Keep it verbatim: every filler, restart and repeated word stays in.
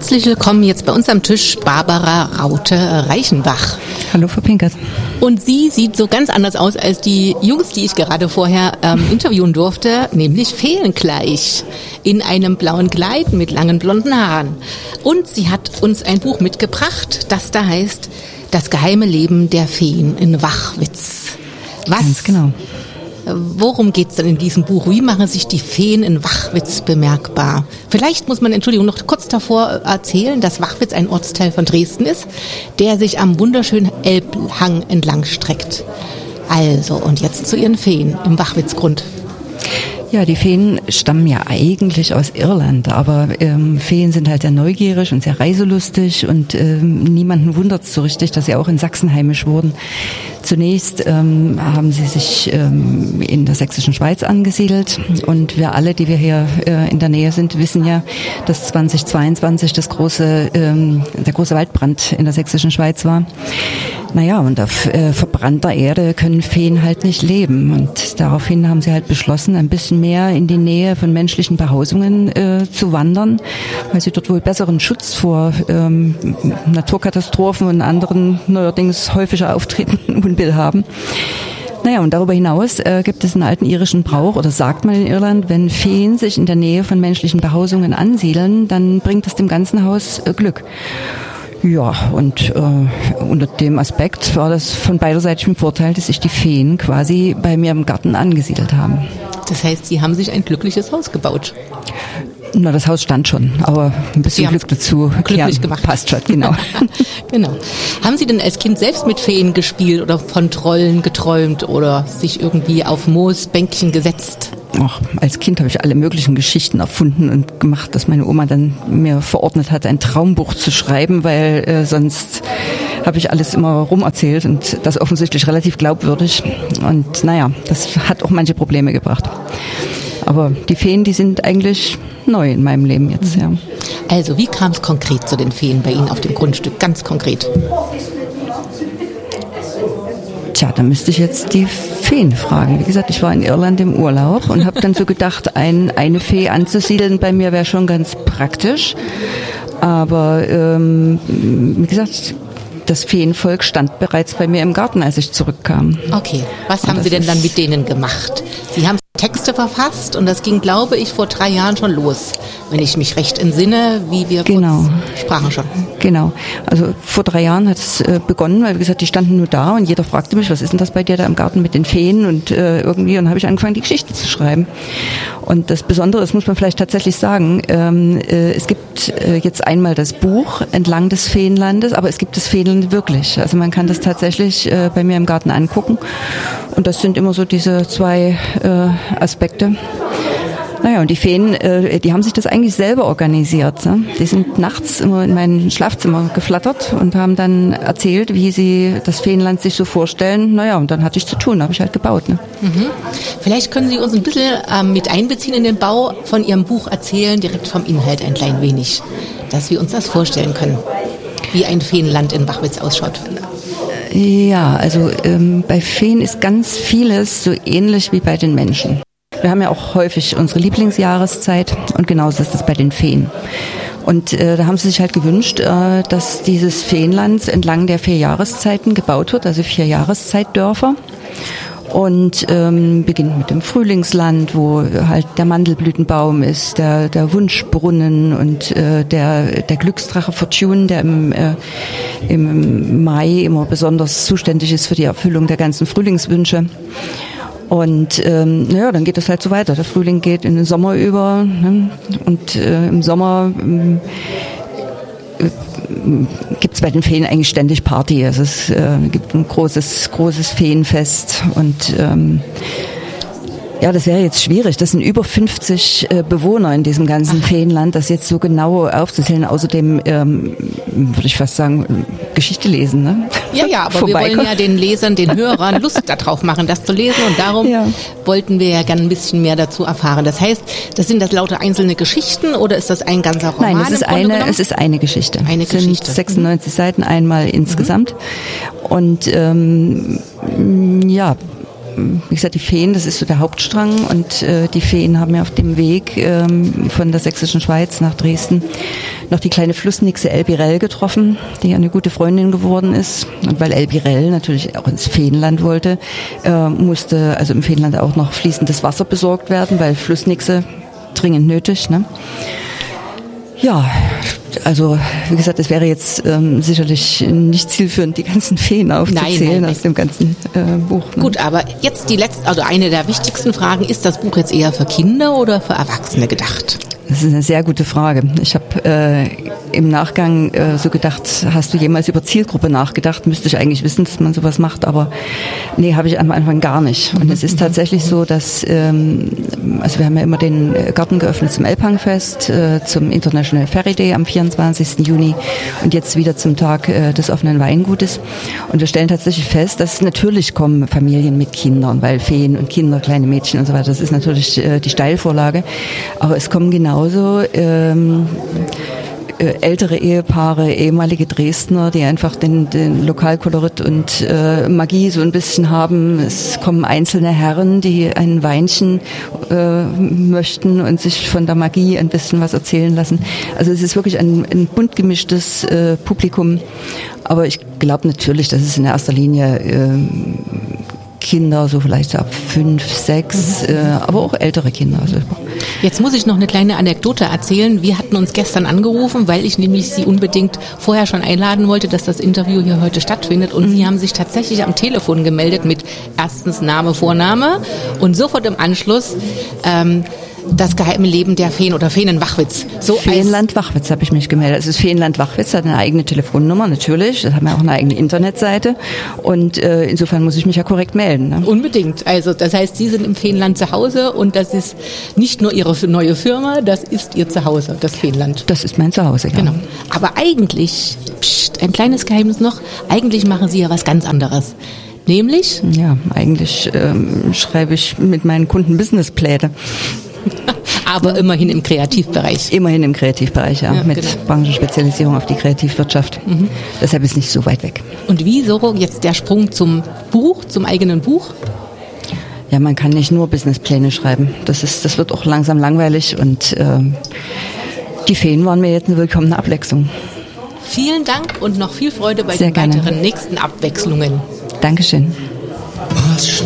Herzlich willkommen jetzt bei uns am Tisch Barbara Raute-Reichenbach. Hallo, Frau Pinkert. Und sie sieht so ganz anders aus als die Jungs, die ich gerade vorher ähm, interviewen durfte, nämlich feengleich in einem blauen Kleid mit langen blonden Haaren. Und sie hat uns ein Buch mitgebracht, das da heißt Das geheime Leben der Feen in Wachwitz. Was? Ganz genau. Worum geht's denn in diesem Buch? Wie machen sich die Feen in Wachwitz bemerkbar? Vielleicht muss man, Entschuldigung, noch kurz davor erzählen, dass Wachwitz ein Ortsteil von Dresden ist, der sich am wunderschönen Elbhang entlang streckt. Also, und jetzt zu ihren Feen im Wachwitzgrund. Ja, die Feen stammen ja eigentlich aus Irland, aber ähm, Feen sind halt sehr neugierig und sehr reiselustig und ähm, niemanden wundert es so richtig, dass sie auch in Sachsen heimisch wurden. Zunächst ähm, haben sie sich ähm, in der sächsischen Schweiz angesiedelt und wir alle, die wir hier äh, in der Nähe sind, wissen ja, dass zweitausendzweiundzwanzig das große, ähm, der große Waldbrand in der sächsischen Schweiz war. Naja, und auf äh, verbrannter Erde können Feen halt nicht leben und daraufhin haben sie halt beschlossen, ein bisschen mehr in die Nähe von menschlichen Behausungen äh, zu wandern, weil sie dort wohl besseren Schutz vor ähm, Naturkatastrophen und anderen neuerdings häufiger auftretenden Unbill haben. Naja, und darüber hinaus äh, gibt es einen alten irischen Brauch, oder sagt man in Irland, wenn Feen sich in der Nähe von menschlichen Behausungen ansiedeln, dann bringt das dem ganzen Haus äh, Glück. Ja, und äh, unter dem Aspekt war das von beiderseitigem Vorteil, dass sich die Feen quasi bei mir im Garten angesiedelt haben. Das heißt, Sie haben sich ein glückliches Haus gebaut? Na, das Haus stand schon, aber ein bisschen Glück dazu. Glücklich ja, gemacht. Passt schon, genau. Genau. Haben Sie denn als Kind selbst mit Feen gespielt oder von Trollen geträumt oder sich irgendwie auf Moosbänkchen gesetzt? Ach, als Kind habe ich alle möglichen Geschichten erfunden und gemacht, dass meine Oma dann mir verordnet hat, ein Traumbuch zu schreiben, weil äh, sonst habe ich alles immer rumerzählt und das offensichtlich relativ glaubwürdig. Und naja, das hat auch manche Probleme gebracht. Aber die Feen, die sind eigentlich neu in meinem Leben jetzt, ja. Also, wie kam es konkret zu den Feen bei Ihnen auf dem Grundstück? Ganz konkret. Tja, da müsste ich jetzt die Feen fragen. Wie gesagt, ich war in Irland im Urlaub und habe dann so gedacht, ein, eine Fee anzusiedeln bei mir wäre schon ganz praktisch. Aber ähm, wie gesagt, das Feenvolk stand bereits bei mir im Garten, als ich zurückkam. Okay, was haben Sie denn dann mit denen gemacht? Sie haben Texte verfasst und das ging, glaube ich, vor drei Jahren schon los, wenn ich mich recht entsinne, wie wir genau. kurz sprachen schon. Genau, also vor drei Jahren hat es äh, begonnen, weil wie gesagt, die standen nur da und jeder fragte mich, was ist denn das bei dir da im Garten mit den Feen und äh, irgendwie, und dann habe ich angefangen, die Geschichte zu schreiben. Und das Besondere, das muss man vielleicht tatsächlich sagen, ähm, äh, es gibt äh, jetzt einmal das Buch Entlang des Feenlandes, aber es gibt das Feenland wirklich. Also man kann das tatsächlich äh, bei mir im Garten angucken und das sind immer so diese zwei äh, Aspekte. Naja, und die Feen, äh, die haben sich das eigentlich selber organisiert. Ne? Die sind nachts immer in mein Schlafzimmer geflattert und haben dann erzählt, wie sie das Feenland sich so vorstellen. Naja, und dann hatte ich zu tun, habe ich halt gebaut. Ne? Mhm. Vielleicht können Sie uns ein bisschen ähm, mit einbeziehen in den Bau von Ihrem Buch, erzählen, direkt vom Inhalt ein klein wenig, dass wir uns das vorstellen können, wie ein Feenland in Wachwitz ausschaut. Ja, also ähm, bei Feen ist ganz vieles so ähnlich wie bei den Menschen. Wir haben ja auch häufig unsere Lieblingsjahreszeit und genauso ist es bei den Feen. Und äh, da haben sie sich halt gewünscht, äh, dass dieses Feenland entlang der vier Jahreszeiten gebaut wird, also vier Jahreszeitdörfer. Und ähm, beginnt mit dem Frühlingsland, wo halt der Mandelblütenbaum ist, der, der Wunschbrunnen und äh, der, der Glücksdrache Fortune, der im, äh, im Mai immer besonders zuständig ist für die Erfüllung der ganzen Frühlingswünsche. Und ähm, ja, dann geht es halt so weiter. Der Frühling geht in den Sommer über, ne? Und äh, im Sommer ähm, äh, gibt es bei den Feen eigentlich ständig Party. Also es äh, gibt ein großes, großes Feenfest und ähm, ja, das wäre jetzt schwierig. Das sind über fünfzig äh, Bewohner in diesem ganzen Feenland, das jetzt so genau aufzuzählen. Außerdem ähm, würde ich fast sagen, Geschichte lesen, ne? Ja, ja, aber wir wollen ja den Lesern, den Hörern Lust darauf machen, das zu lesen. Und darum ja. wollten wir ja gerne ein bisschen mehr dazu erfahren. Das heißt, das sind das lauter einzelne Geschichten oder ist das ein ganzer Roman? Nein, es ist eine, es ist eine Geschichte. Eine es sind Geschichte. sechsundneunzig mhm. Seiten einmal insgesamt. Mhm. Und ähm, ja, wie gesagt, die Feen, das ist so der Hauptstrang und äh, die Feen haben ja auf dem Weg ähm, von der sächsischen Schweiz nach Dresden noch die kleine Flussnixe Elbirell getroffen, die eine gute Freundin geworden ist. Und weil Elbirell natürlich auch ins Feenland wollte, äh, musste also im Feenland auch noch fließendes Wasser besorgt werden, weil Flussnixe dringend nötig, ne? Ja, also wie gesagt, es wäre jetzt ähm, sicherlich nicht zielführend, die ganzen Feen aufzuzählen nein, nein, nein. aus dem ganzen äh, Buch. Ne? Gut, aber jetzt die letzte, also eine der wichtigsten Fragen, ist das Buch jetzt eher für Kinder oder für Erwachsene gedacht? Das ist eine sehr gute Frage. Ich habe äh, im Nachgang äh, so gedacht, hast du jemals über Zielgruppe nachgedacht? Müsste ich eigentlich wissen, dass man sowas macht, aber nee, habe ich am Anfang gar nicht. Und es ist tatsächlich so, dass, ähm, also wir haben ja immer den Garten geöffnet zum Elbhangfest, äh, zum International Ferry Day am vierundzwanzigsten Juni und jetzt wieder zum Tag äh, des offenen Weingutes. Und wir stellen tatsächlich fest, dass natürlich kommen Familien mit Kindern, weil Feen und Kinder, kleine Mädchen und so weiter, das ist natürlich äh, die Steilvorlage. Aber es kommen genauso ähm, äh, ältere Ehepaare, ehemalige Dresdner, die einfach den, den Lokalkolorit und äh, Magie so ein bisschen haben. Es kommen einzelne Herren, die ein Weinchen äh, möchten und sich von der Magie ein bisschen was erzählen lassen. Also es ist wirklich ein, ein bunt gemischtes äh, Publikum. Aber ich glaube natürlich, dass es in erster Linie äh, Kinder, so vielleicht so ab fünf, sechs, mhm. äh, aber auch ältere Kinder. Also jetzt muss ich noch eine kleine Anekdote erzählen. Wir hatten uns gestern angerufen, weil ich nämlich Sie unbedingt vorher schon einladen wollte, dass das Interview hier heute stattfindet. Und mhm. Sie haben sich tatsächlich am Telefon gemeldet mit erstens Name, Vorname und sofort im Anschluss ähm, das geheime Leben der Feen oder Feenenwachwitz. So Feenland Wachwitz habe ich mich gemeldet. Also das Feenland Wachwitz hat eine eigene Telefonnummer, natürlich. Das haben wir auch eine eigene Internetseite. Und äh, insofern muss ich mich ja korrekt melden. Ne? Unbedingt. Also das heißt, Sie sind im Feenland zu Hause und das ist nicht nur Ihre neue Firma, das ist Ihr Zuhause, das Feenland. Das ist mein Zuhause, ja. Genau. Aber eigentlich, pst, ein kleines Geheimnis noch, eigentlich machen Sie ja was ganz anderes. Nämlich? Ja, eigentlich ähm, schreibe ich mit meinen Kunden Businesspläne. Aber immerhin im Kreativbereich. Immerhin im Kreativbereich, ja, ja mit genau. Branchenspezialisierung auf die Kreativwirtschaft. Mhm. Deshalb ist es nicht so weit weg. Und wieso jetzt der Sprung zum Buch, zum eigenen Buch? Ja, man kann nicht nur Businesspläne schreiben. Das ist, das wird auch langsam langweilig und äh, die Feen waren mir jetzt eine willkommene Abwechslung. Vielen Dank und noch viel Freude bei Sehr den gerne. weiteren nächsten Abwechslungen. Dankeschön.